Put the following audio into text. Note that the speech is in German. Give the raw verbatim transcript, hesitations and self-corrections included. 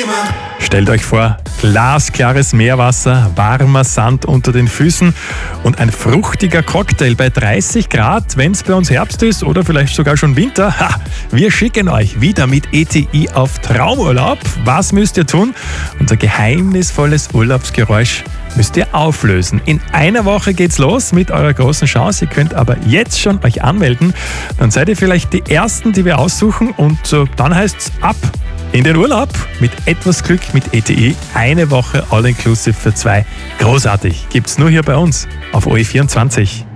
Stellt euch vor, glasklares Meerwasser, warmer Sand unter den Füßen und ein fruchtiger Cocktail bei dreißig Grad, wenn es bei uns Herbst ist oder vielleicht sogar schon Winter. Ha, wir schicken euch wieder mit E T I auf Traumurlaub. Was müsst ihr tun? Unser geheimnisvolles Urlaubsgeräusch müsst ihr auflösen. In einer Woche geht's los mit eurer großen Chance. Ihr könnt aber jetzt schon euch anmelden. Dann seid ihr vielleicht die Ersten, die wir aussuchen und äh, dann heißt's ab in den Urlaub mit etwas Glück mit E T I. Eine Woche All-Inclusive für zwei. Großartig. Gibt's nur hier bei uns auf O E vierundzwanzig.